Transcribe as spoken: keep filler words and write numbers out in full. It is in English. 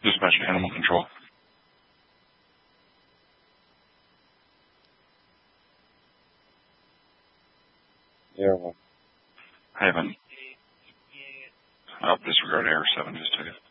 Dispatch to Animal Control. Zero one. Haven. Oh, disregard error seven, just took it.